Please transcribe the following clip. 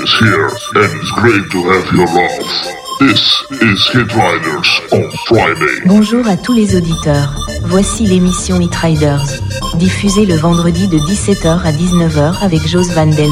is here, and it's great to have your love. This is Hit Riders on Friday. Bonjour à tous les auditeurs. Voici l'émission Hit Riders, diffusée le vendredi de 17h à 19h avec Jos Van Den.